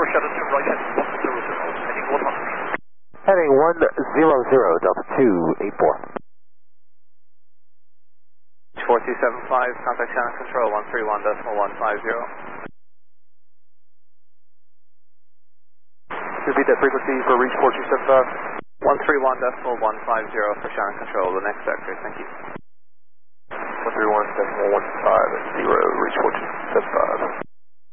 Shannon to right heading 100, heading 100. Heading 100, Delta 284. 4275, contact Shannon Control 131.150. Repeat that frequency for reach 4275. 131.150 for Shannon Control, the next vector, thank you. 131.150, reach 4275.